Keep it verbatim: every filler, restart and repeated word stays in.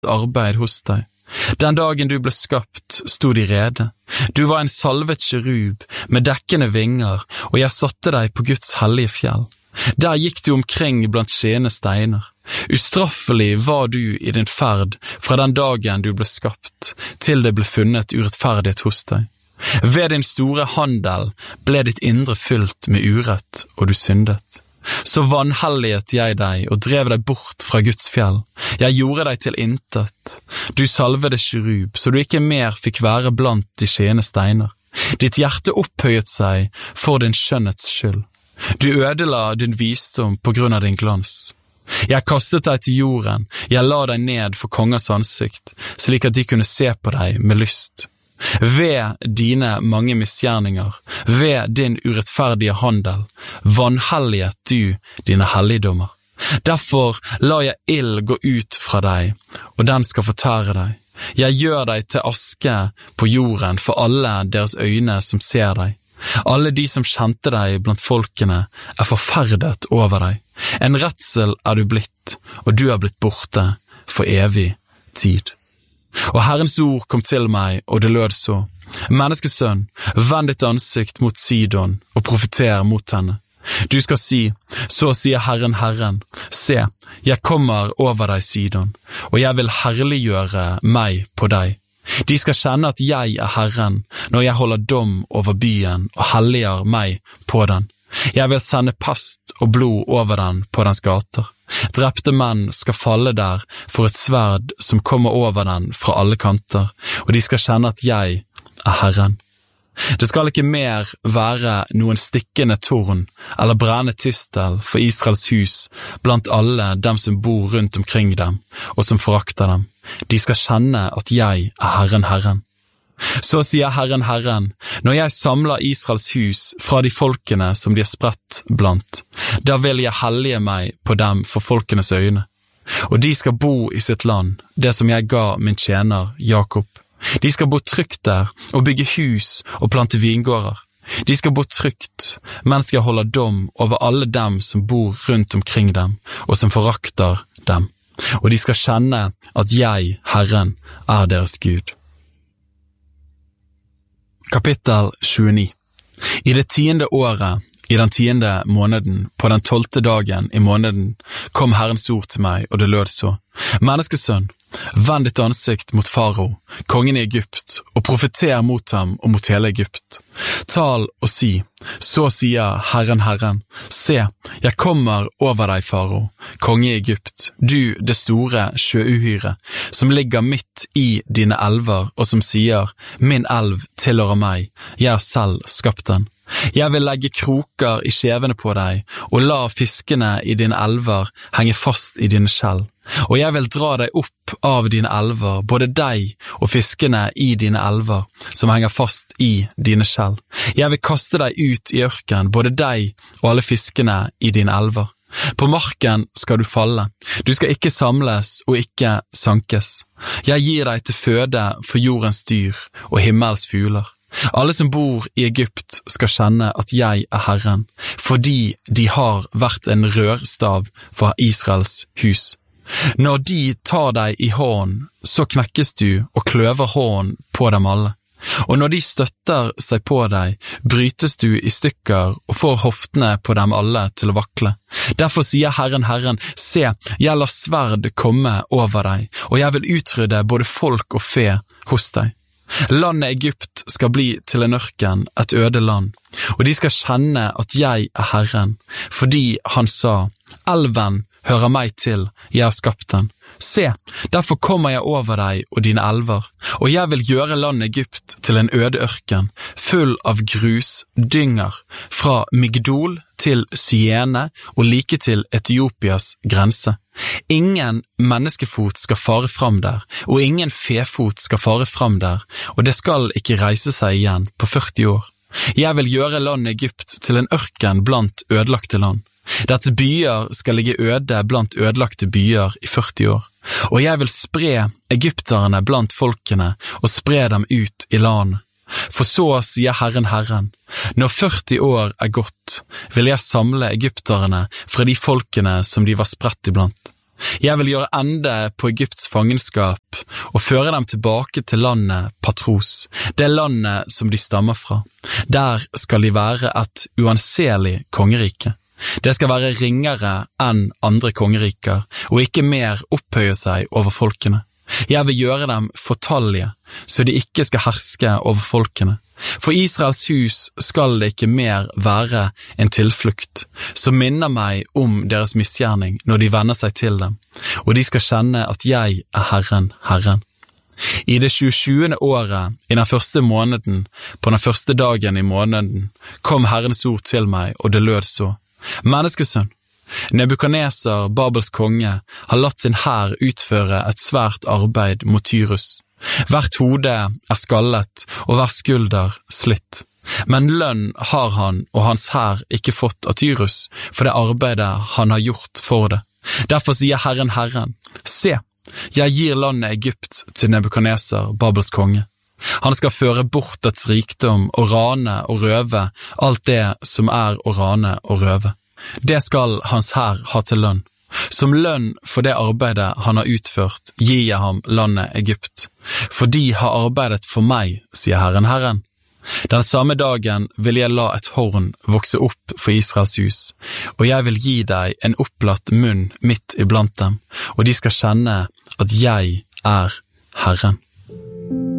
arbeid hos deg. Den dagen du ble skapt, sto de rede. Du var en salvet kerub med dekkende vinger, og jeg satte deg på Guds hellige fjell. Der gikk du omkring blant skjene steiner. Ustraffelig var du i din ferd fra den dagen du ble skapt, til det ble funnet urettferdighet hos deg. Ved din store handel ble ditt indre fylt med urett, og du syndet. Så vanhelliget jeg deg og drev deg bort fra Guds fjell. Jeg gjorde deg til intet. Du salvede kerub, så du ikke mer fikk være blant de skjene steiner. Ditt hjerte opphøyet seg for din skjønnhets skyld. Du ødela din visdom på grunn av din glans. Jeg kastet deg til jorden, jeg la deg ned for kongers ansikt, slik at de kunne se på deg med lyst. Ved dine mange misgjerninger, ved din urettferdige handel, vanhelliget du dine helligdommer. Derfor la jeg ild gå ut fra deg, og den skal fortære deg. Jeg gjør deg til aske på jorden for alle deres øyne som ser deg. Alle de som kjente deg blant folkene er forferdet over deg. En redsel er du blitt, og du er blitt borte for evig tid. Og Herrens ord kom til meg, og det lød så: Menneskesønn, vend ditt ansikt mot Sidon og profeter mot henne. Du skal si, så sier Herren Herren, se, jeg kommer over deg, Sidon, og jeg vil herliggjøre meg på deg. De skal kjenne at jeg er Herren når jeg holder dom over byen og helliger meg på den. Jeg vil sende pest og blod over den på dens gater. Drepte menn skal falle der for et sverd som kommer over den fra alle kanter, og de skal kjenne at jeg er Herren. Det skal ikke mer være noen stikkende torn eller brennende tistel for Israels hus blant alle dem som bor rundt omkring dem og som forakter dem. De skal kjenne at jeg er Herren Herren. Så sier Herren Herren, når jeg samler Israels hus fra de folkene som de er spredt blant, da vil jeg hellige meg på dem for folkenes øyne, og de skal bo i sitt land, det som jeg ga min tjener Jakob. De skal bo trygt der og bygge hus og plante vingårder. De skal bo trygt, mens jeg holder dom over alle dem som bor rundt omkring dem og som forakter dem, og de skal kjenne at jeg, Herren, er deres Gud. Kapittel tjueni. I det tiende året, i den tiende måneden, på den tolvte dagen i måneden, kom Herrens ord til meg, og det lød så: Menneskesønn, vend ditt ansikt mot Farao, kongen i Egypt, og profeter mot ham og mot hele Egypt. Tal og si, så sier Herren Herren, se, jeg kommer over deg, Farao, konge i Egypt, du det store sjøuhyre, som ligger midt i dine elver, og som sier, min elv tilhører meg, jeg har selv skapt den. Jeg vil legge kroker i skjevene på deg, og la fiskene i dine elver henge fast i dine skjell. Og jeg vil dra deg opp av dine elver, både deg og fiskene i dine elver, som henger fast i dine skjell. Jeg vil kaste deg ut i ørken, både deg og alle fiskene i dine elver. På marken skal du falle, du skal ikke samles og ikke sankes. Jeg gir deg til føde for jordens dyr og himmels fugler. Alle som bor i Egypt skal kjenne at jeg er Herren, fordi de har vært en rørstav for Israels hus. Når de tar deg i hånden, så knekkes du og kløver hånden på dem alle. Og når de støtter seg på deg, brytes du i stykker og får hoftene på dem alle til å vakle. Derfor sier Herren Herren, se, jeg lar sverd komme over deg, og jeg vil utrydde både folk og fe hos deg. Landet Egypt skal bli til en ørken, et øde land, og de skal kjenne at jeg er Herren, fordi han sa, elven hører meg til, jeg har skapt den. Se, derfor kommer jeg over deg og dine elver, og jeg vil gjøre landet Egypt til en øde ørken, full av grus, dynger, fra Migdol til Syene og like til Etiopias grense. Ingen menneskefot skal fare fram der, og ingen fefot skal fare fram der, og det skal ikke reise seg igjen på førti år. Jeg vil gjøre landet Egypt til en ørken blant ødelagte land. Dets byer skal ligge øde blant ødelagte byer i førti år, og jeg vil spre egypterne blant folkene og spre dem ut i landet. For så sier Herren Herren, når førti år er gått, vil jeg samle egypterne fra de folkene som de var spredt iblant. Jeg vil gjøre ende på Egypts fangenskap og føre dem tilbake til landet Patros, det landet som de stammer fra. Der skal de være et uanselig kongerike. Det skal være ringere enn andre kongeriker, og ikke mer opphøye seg over folkene. Jeg vil gjøre dem fortallige, så de ikke skal herske over folkene. For Israels hus skal det ikke mer være en tilflukt, som minner meg om deres misgjerning når de vender seg til dem, og de skal kjenne at jeg er Herren, Herren. I det tjuesjuende året, i den første måneden, på den første dagen i måneden, kom Herrens ord til meg, og det lød så: Menneskesønn, Nebukadneser, Babels konge, har latt sin hær utføre et svært arbeid mot Tyrus. Hvert hode er skallet, og hver skulder slitt. Men lønn har han og hans hær ikke fått av Tyrus, for det arbeidet han har gjort for det. Derfor sier Herren, Herren: Se, jeg gir landet Egypt til Nebukadneser, Babels konge. Han skal føre bort dets rikdom og rane og røve alt det som er å rane og røve. Det skal hans hær ha til lønn. Som lønn for det arbeidet han har utført, gir jeg ham landet Egypt. For de har arbeidet for meg, sier Herren, Herren. Den samme dagen vil jeg la et horn vokse opp for Israels hus, og jeg vil gi deg en opplatt munn midt iblant dem, og de skal kjenne at jeg er Herren.